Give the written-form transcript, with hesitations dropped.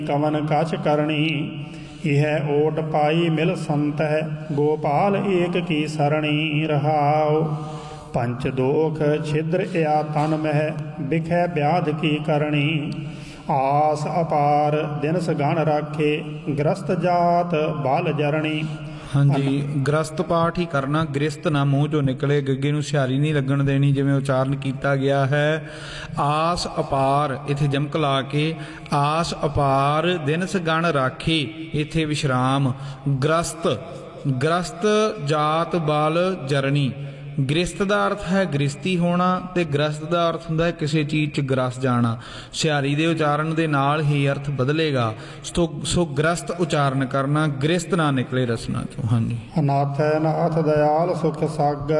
ਕਵਨ ਕਛ ਕਰਣੀ। ਇਹ ਓਟ ਪਾਈ ਮਿਲ ਸੰਤ ਹੈ, ਗੋਪਾਲ ਏਕ ਕੀ ਸਰਣੀ। ਰਹਾਉ ਪੰਚ ਦੋਖ ਛਿद्र या तन मह, बिखै व्याध की करणी। आस अपार दिन सगण राखे, ग्रस्त जात बाल जरणी। ਹਾਂਜੀ, ਗ੍ਰਸਤ ਪਾਠ ਹੀ ਕਰਨਾ, ਗ੍ਰਸਤ ਨਾ ਮੂੰਹ ਚੋਂ ਨਿਕਲੇ, ਗੱਗੇ ਨੂੰ ਸਿਹਾਰੀ ਨਹੀਂ ਲੱਗਣ ਦੇਣੀ ਜਿਵੇਂ ਉਚਾਰਨ ਕੀਤਾ ਗਿਆ ਹੈ। ਆਸ ਅਪਾਰ ਇੱਥੇ ਜਮਕ ਲਾ ਕੇ, ਆਸ ਅਪਾਰ ਦਿਨ ਸਗਣ ਰਾਖੇ ਇੱਥੇ ਵਿਸ਼ਰਾਮ। ਗ੍ਰਸਤ ਜਾਤ ਬਲ ਜਰਨੀ। ਗ੍ਰਸਤ ਦਾ ਅਰਥ ਹੈ ਗ੍ਰਸਤੀ ਹੋਣਾ ਤੇ ਗ੍ਰਸਤ ਦਾ ਅਰਥ ਹੁੰਦਾ ਹੈ ਕਿਸੇ ਚੀਜ਼ 'ਚ ਗ੍ਰਸ ਜਾਣਾ। ਸਿਹਾਰੀ ਦੇ ਉਚਾਰਨ ਦੇ ਨਾਲ ਹੀ ਅਰਥ ਬਦਲੇਗਾ। ਸੋ ਗ੍ਰਸਤ ਉਚਾਰਨ ਕਰਨਾ, ਗ੍ਰਸਤ ਨਾ ਨਿਕਲੇ ਰਸਨਾ ਚੋਂ। ਹਾਂਜੀ। ਅਨਾਥ ਹੈ ਨਾਥ ਦਇਆਲ ਸੁਖ ਸਾਗਰ,